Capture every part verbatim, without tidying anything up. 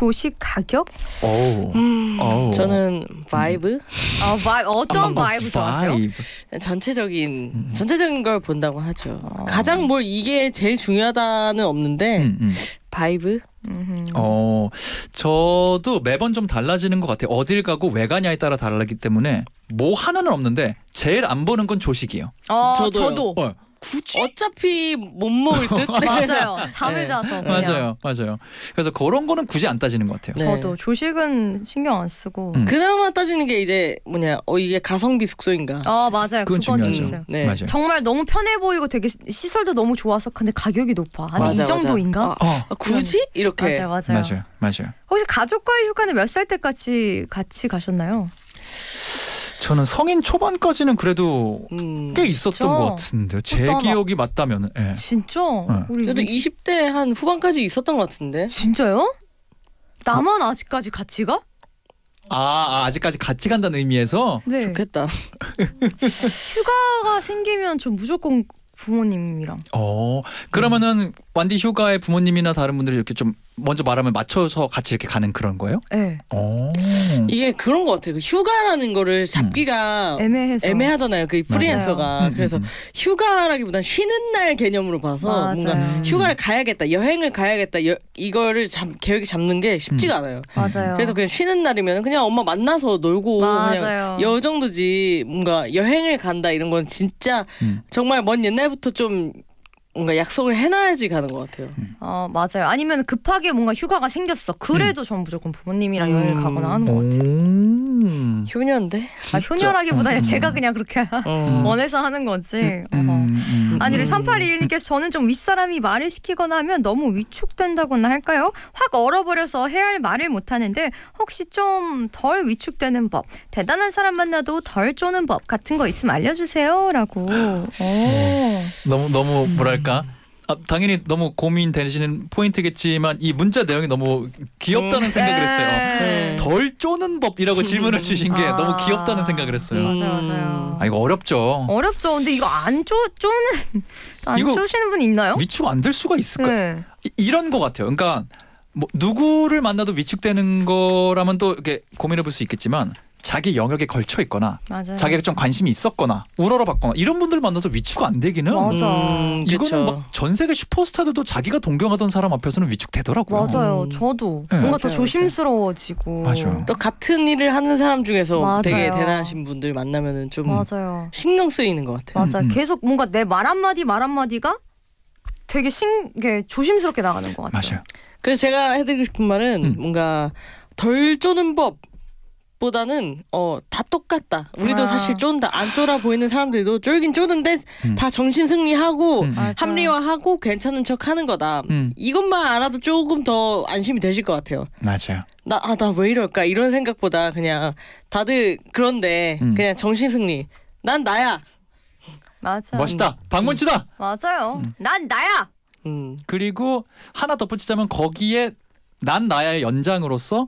조식 가격? 오. 음, 오. 저는 바이브. 아, 바이 어떤 아, 바이브 좋아하세요? 바이브. 전체적인 음. 전체적인 걸 본다고 하죠. 어. 가장 뭘 이게 제일 중요하다는 없는데 음, 음. 바이브. 음흠. 어, 저도 매번 좀 달라지는 것 같아요. 어딜 가고 왜 가냐에 따라 다르기 때문에 뭐 하나는 없는데 제일 안 보는 건 조식이에요. 어, 저도요. 저도. 어, 굳이? 어차피 못 먹을 듯. 맞아요. 잠을 네. 자서 그냥. 맞아요, 맞아요. 그래서 그런 거는 굳이 안 따지는 것 같아요. 네. 저도 조식은 신경 안 쓰고. 음. 그나마 따지는 게 이제 뭐냐, 어 이게 가성비 숙소인가. 아 맞아요. 그건 그건 좀 중요하죠. 있어요. 네. 맞아요. 정말 너무 편해 보이고 되게 시설도 너무 좋아서 근데 가격이 높아. 아니 맞아, 이 정도인가? 맞아. 어, 아, 굳이 이렇게. 맞아요, 맞아요. 맞아요, 맞아요. 혹시 가족과의 휴가는 몇 살 때까지 같이 가셨나요? 저는 성인 초반까지는 그래도 음. 꽤 있었던 진짜? 것 같은데요. 제 나- 기억이 맞다면. 예. 진짜? 네. 우리 저도 이- 이십 대 한 후반까지 있었던 것 같은데. 진짜요? 나만 아직까지 같이 가? 아, 아, 아직까지 같이 간다는 의미에서. 네. 좋겠다. 휴가가 생기면 저 무조건 부모님이랑. 어, 그러면은 완디 휴가에 부모님이나 다른 분들이 이렇게 좀 먼저 말하면 맞춰서 같이 이렇게 가는 그런 거예요? 네. 어. 이게 그런 것 같아요. 그 휴가라는 거를 잡기가 애매해서. 애매하잖아요. 그 프리랜서가. 맞아요. 음, 그래서 음, 음. 휴가라기보단 쉬는 날 개념으로 봐서 맞아요. 뭔가 휴가를 가야겠다, 여행을 가야겠다, 여, 이거를 잡, 계획이 잡는 게 쉽지가 않아요. 맞아요. 그래서 그냥 쉬는 날이면 그냥 엄마 만나서 놀고 맞아요. 그냥 여 정도지. 뭔가 여행을 간다 이런 건 진짜 음. 정말 먼 옛날부터 좀 뭔가 약속을 해놔야지 가는 것 같아요. 어 맞아요. 아니면 급하게 뭔가 휴가가 생겼어. 그래도 전 무조건 부모님이랑 음. 여행을 가거나 하는 것 같아요. 음. 효녀인데. 아, 효녀라기보다는 음, 음. 제가 그냥 그렇게 음. 원해서 하는 거지. 음, 어허. 음. 아니 우리 음. 삼팔이일님께서 저는 좀 윗사람이 말을 시키거나 하면 너무 위축된다고나 할까요? 확 얼어버려서 해야 할 말을 못하는데 혹시 좀 덜 위축되는 법, 대단한 사람 만나도 덜 쪼는 법 같은 거 있으면 알려주세요 라고. 오. 너무 너무 뭐랄까? 아, 당연히 너무 고민되시는 포인트겠지만 이 문자 내용이 너무 귀엽다는 생각을 했어요. 네. 덜 쪼는 법이라고 질문을 주신 게 아. 너무 귀엽다는 생각을 했어요. 음. 맞아요, 맞아요. 아 이거 어렵죠. 어렵죠. 근데 이거 안 쪼, 쪼는 안 이거 쪼시는 분 있나요? 위축 안 될 수가 있을까? 네. 이, 이런 것 같아요. 그러니까 뭐 누구를 만나도 위축되는 거라면 또 이렇게 고민해 볼 수 있겠지만 자기 영역에 걸쳐 있거나 맞아요. 자기가 좀 관심이 있었거나 우러러봤거나 이런 분들 만나서 위축 안 되기는 맞아. 음, 이거는 그쵸. 막 전 세계 슈퍼스타들도 자기가 동경하던 사람 앞에서는 위축되더라고요. 맞아요. 음. 저도 네. 뭔가 더 맞아요, 조심스러워지고. 맞아요. 또 같은 일을 하는 사람 중에서 맞아요. 되게 대단하신 분들 만나면은 좀 맞아요. 신경 쓰이는 것 같아요. 맞아요. 음, 음. 계속 뭔가 내 말 한마디 말 한마디가 되게 신, 게 조심스럽게 나가는 것 같아요. 맞아요. 그래서 제가 해드리고 싶은 말은 음. 뭔가 덜 쪼는 법 보다는 어 다 똑같다. 우리도 아. 사실 쫀다. 안 쫄아 보이는 사람들도 쫄긴 쪼는데 음. 다 정신 승리하고 음. 맞아요. 합리화하고 괜찮은 척 하는 거다. 음. 이것만 알아도 조금 더 안심이 되실 것 같아요. 맞아요. 나 아 나 왜 이럴까 이런 생각보다 그냥 다들 그런데 음. 그냥 정신 승리. 난 나야. 맞아. 멋있다. 박문치다. 맞아요. 음. 난 나야. 음. 그리고 하나 덧붙이자면 거기에 난 나의 연장으로서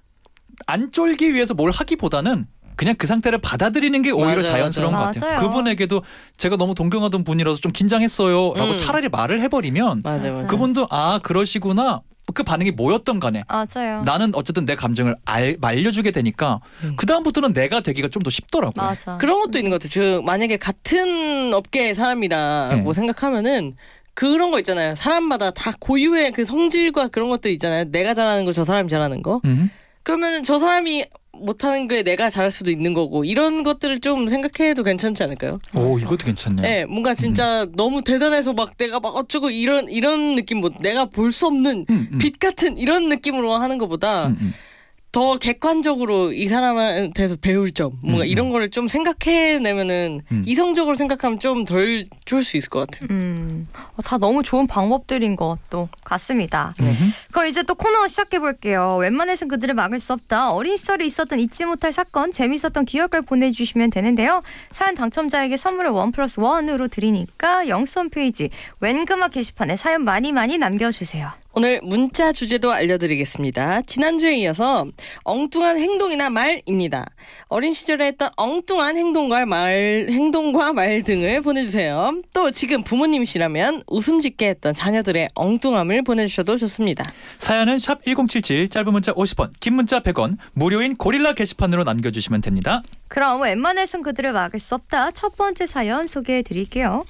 안 쫄기 위해서 뭘 하기보다는 그냥 그 상태를 받아들이는 게 오히려 맞아요, 자연스러운 맞아요. 것 같아요. 맞아요. 그분에게도 제가 너무 동경하던 분이라서 좀 긴장했어요 라고 음. 차라리 말을 해버리면 맞아 맞아. 그분도 아 그러시구나 그 반응이 뭐였던 간에 맞아요. 나는 어쨌든 내 감정을 알, 말려주게 되니까 음. 그 다음부터는 내가 되기가 좀 더 쉽더라고요. 맞아. 그런 것도 있는 것 같아요. 저 만약에 같은 업계의 사람이라고 네. 생각하면은 그런 거 있잖아요. 사람마다 다 고유의 그 성질과 그런 것도 있잖아요. 내가 잘하는 거 저 사람이 잘하는 거. 음. 그러면 저 사람이 못하는 게 내가 잘할 수도 있는 거고 이런 것들을 좀 생각해도 괜찮지 않을까요? 오 맞아. 이것도 괜찮네요. 네, 뭔가 진짜 너무 대단해서 막 내가 막 어쩌고 이런 이런 느낌 뭐 내가 볼 수 없는 음, 음. 빛 같은 이런 느낌으로 하는 것보다 음, 음. 더 객관적으로 이 사람한테서 배울 점 뭔가 음, 이런 음. 거를 좀 생각해내면은 음. 이성적으로 생각하면 좀 덜 좋을 수 있을 것 같아요. 음, 어, 다 너무 좋은 방법들인 것도 같습니다. 음흠. 그럼 이제 또 코너 시작해 볼게요. 웬만해선 그들을 막을 수 없다. 어린 시절에 있었던 잊지 못할 사건, 재밌었던 기억을 보내주시면 되는데요. 사연 당첨자에게 선물을 원 플러스 원으로 드리니까 영수 홈페이지 웬그막 게시판에 사연 많이 많이 남겨주세요. 오늘 문자 주제도 알려드리겠습니다. 지난주에 이어서 엉뚱한 행동이나 말입니다. 어린 시절에 했던 엉뚱한 행동과 말, 행동과 말 등을 보내주세요. 또 지금 부모님이시라면 웃음 짓게 했던 자녀들의 엉뚱함을 보내주셔도 좋습니다. 사연은 샵 일공칠칠, 짧은 문자 오십 원, 긴 문자 백 원, 무료인 고릴라 게시판으로 남겨주시면 됩니다. 그럼 웬만해선 그들을 막을 수 없다. 첫 번째 사연 소개해드릴게요.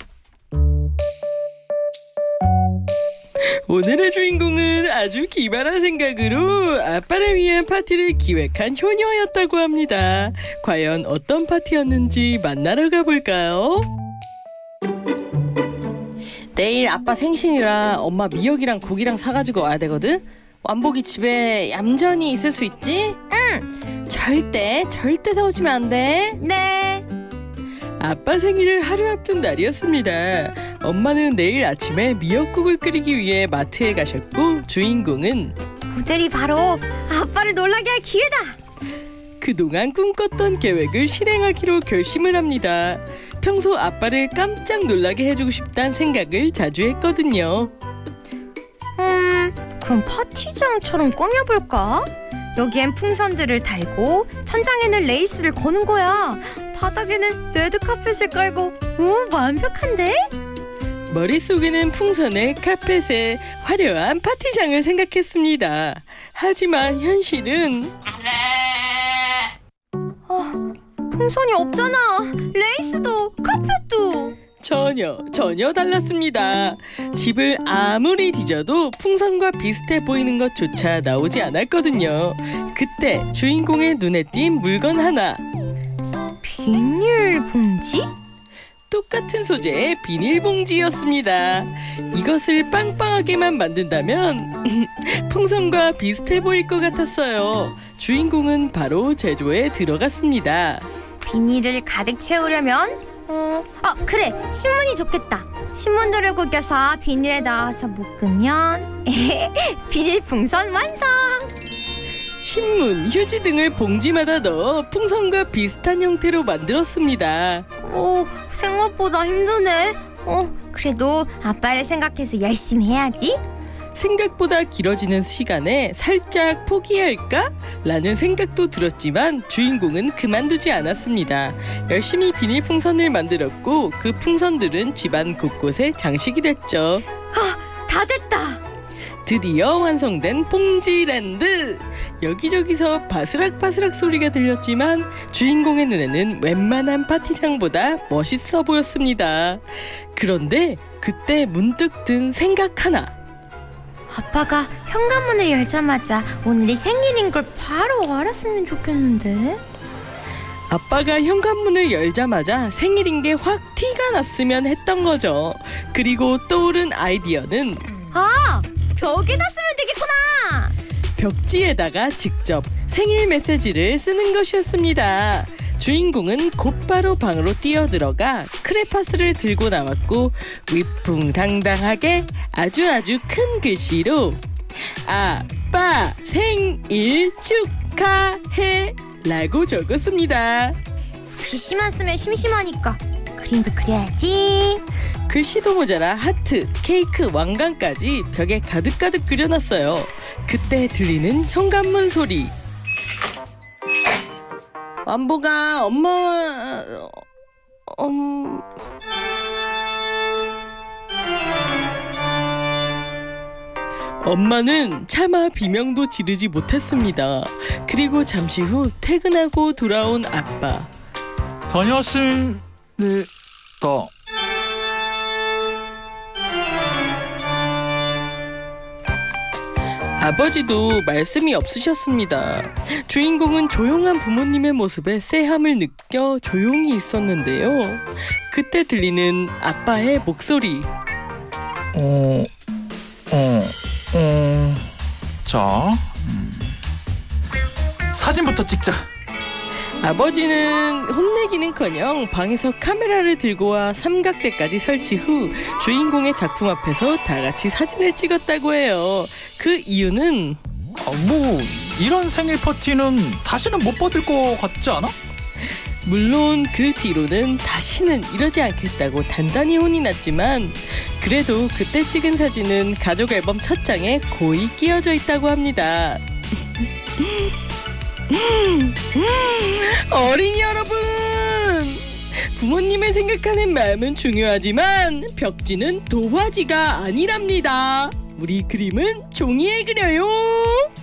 오늘의 주인공은 아주 기발한 생각으로 아빠를 위한 파티를 기획한 효녀였다고 합니다. 과연 어떤 파티였는지 만나러 가볼까요? 내일 아빠 생신이라 엄마 미역이랑 고기랑 사가지고 와야 되거든? 완복이 집에 얌전히 있을 수 있지? 응. 절대 절대 사오시면 안 돼. 네. 아빠 생일을 하루 앞둔 날이었습니다. 엄마는 내일 아침에 미역국을 끓이기 위해 마트에 가셨고 주인공은 그들이 바로 아빠를 놀라게 할 기회다. 그동안 꿈꿨던 계획을 실행하기로 결심을 합니다. 평소 아빠를 깜짝 놀라게 해주고 싶다는 생각을 자주 했거든요. 음, 그럼 파티장처럼 꾸며볼까? 여기엔 풍선들을 달고 천장에는 레이스를 거는 거야. 바닥에는 레드카펫을 깔고 오, 완벽한데? 머릿속에는 풍선에 카펫에 화려한 파티장을 생각했습니다. 하지만 현실은 아, 풍선이 없잖아. 레이스도 카펫도 전혀 전혀 달랐습니다. 집을 아무리 뒤져도 풍선과 비슷해 보이는 것조차 나오지 않았거든요. 그때 주인공의 눈에 띈 물건 하나. 비닐봉지? 똑같은 소재의 비닐봉지였습니다. 이것을 빵빵하게만 만든다면 풍선과 비슷해 보일 것 같았어요. 주인공은 바로 제조에 들어갔습니다. 비닐을 가득 채우려면 어, 어 그래, 신문이 좋겠다. 신문들을 구겨서 비닐에 넣어서 묶으면 비닐풍선 완성. 신문, 휴지 등을 봉지마다 넣어 풍선과 비슷한 형태로 만들었습니다. 오, 생각보다 힘드네. 어, 그래도 아빠를 생각해서 열심히 해야지. 생각보다 길어지는 시간에 살짝 포기할까? 라는 생각도 들었지만 주인공은 그만두지 않았습니다. 열심히 비닐 풍선을 만들었고 그 풍선들은 집안 곳곳에 장식이 됐죠. 아, 다 됐다. 드디어 완성된 봉지랜드! 여기저기서 바스락바스락 소리가 들렸지만 주인공의 눈에는 웬만한 파티장보다 멋있어 보였습니다. 그런데 그때 문득 든 생각 하나. 아빠가 현관문을 열자마자 오늘이 생일인 걸 바로 알았으면 좋겠는데. 아빠가 현관문을 열자마자 생일인 게 확 티가 났으면 했던 거죠. 그리고 떠오른 아이디어는 아! 벽에다 쓰면 되겠구나. 벽지에다가 직접 생일 메시지를 쓰는 것이었습니다. 주인공은 곧바로 방으로 뛰어들어가 크레파스를 들고 나왔고 위풍당당하게 아주 아주 큰 글씨로 아빠 생일 축하해 라고 적었습니다. 글씨만 쓰면 심심하니까 그림도 그려야지. 글씨도 모자라 하트, 케이크, 왕관까지 벽에 가득가득 그려놨어요. 그때 들리는 현관문 소리. 완보가 엄마... 음... 엄마는 차마 비명도 지르지 못했습니다. 그리고 잠시 후 퇴근하고 돌아온 아빠. 다녀왔습니다. 아버지도 말씀이 없으셨습니다. 주인공은 조용한 부모님의 모습에 쎄함을 느껴 조용히 있었는데요. 그때 들리는 아빠의 목소리. 어... 어... 어... 자... 음. 사진부터 찍자. 아버지는 혼내기는커녕 방에서 카메라를 들고 와 삼각대까지 설치 후 주인공의 작품 앞에서 다 같이 사진을 찍었다고 해요. 그 이유는 아, 뭐 이런 생일 파티는 다시는 못 받을 것 같지 않아? 물론 그 뒤로는 다시는 이러지 않겠다고 단단히 혼이 났지만 그래도 그때 찍은 사진은 가족 앨범 첫 장에 고이 끼어져 있다고 합니다. 어린이 여러분! 부모님을 생각하는 마음은 중요하지만 벽지는 도화지가 아니랍니다. 우리 그림은 종이에 그려요.